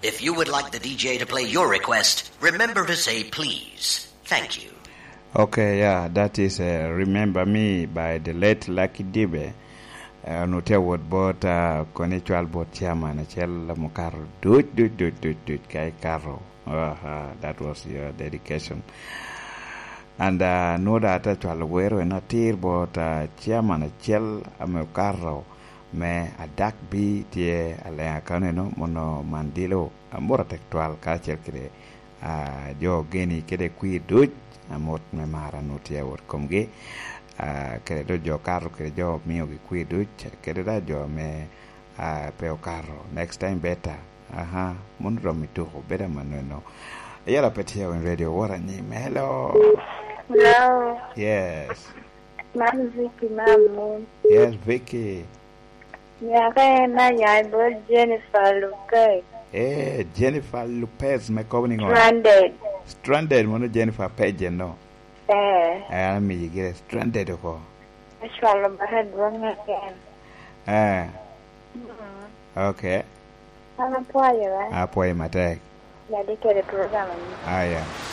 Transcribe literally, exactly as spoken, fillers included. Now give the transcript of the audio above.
If you would like the D J to play your request, remember to say please. Thank you. Okay, yeah, that is uh, Remember Me by the late Lucky Dube. Uh, no tell what but uh, Conichual bot chairman, Chel Mokaro, do it, do it, do it, do it, do it, Kai Caro. Uh, that was your dedication. And uh, no that actual were not here, but uh, chairman, Chel Mokaro, me a dark be tie alea caneno mono mandilo, a more textual culture kede, uh, jo geni kede qui do amot me mara notia wor komge a credo jo carro che jo mio che qui duc che da jo me a peo carro next time better aha mon romi to better maneno yala petia on radio wara ni hello hello yes mam Vicky mam yes Vicky ya ka na ya bo Jennifer Lopez eh Jennifer Lopez me coming on stranded stranded mono Jennifer Page no eh eh mi get stranded ko Ashwalo bahad wang again eh okay ana poyo eh apoy matek ya dikere program ah yeah